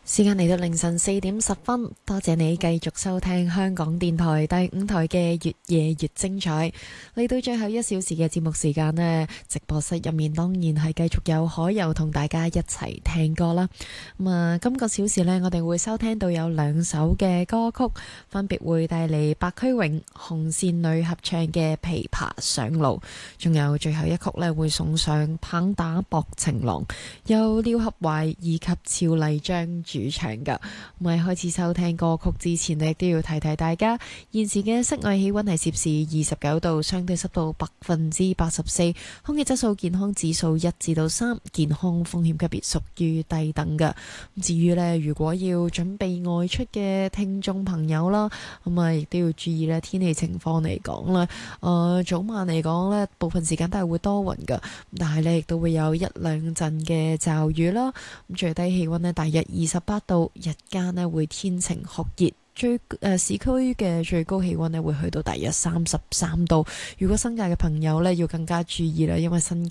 時間嚟到凌晨4點10分，多謝你繼續收聽香港電台第5台嘅越夜越精彩。嚟到最後1小時嘅節目時間呢，直播室入面當然係繼續有海游同大家一齊聽歌啦。今個小時呢，我哋會收聽到有2首嘅歌曲，分別會帶嚟白駒榮、紅線女合唱嘅《琵琶上路》，仲有最後一曲呢，會送上棒打薄情郎，由廖合懷以及趙麗章主唱噶。喺開始收聽歌曲之前呢，亦都要提提大家，現時嘅室外氣溫係攝氏29度，相對濕度84%，空氣質素健康指數1至3，健康風險級別屬於低等噶。至於呢，如果要準備外出嘅聽眾朋友啦，亦都要注意呢天氣情況嚟講啦。早晚嚟講呢，部分時間都係會多雲噶，但係呢亦都會有1-2陣嘅驟雨啦。最低氣溫呢，大約28度，日間呢會天晴酷熱，市區嘅最高氣溫呢會去到大約33度。如果新界嘅朋友呢，要更加注意啦，因為新